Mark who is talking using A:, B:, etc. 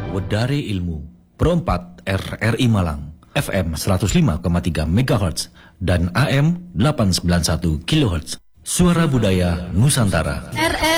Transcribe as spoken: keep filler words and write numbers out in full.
A: Wedare Ilmu Perempat R R I Malang F M seratus lima koma tiga megahertz dan A M delapan ratus sembilan puluh satu kilohertz. Suara Budaya Nusantara.
B: R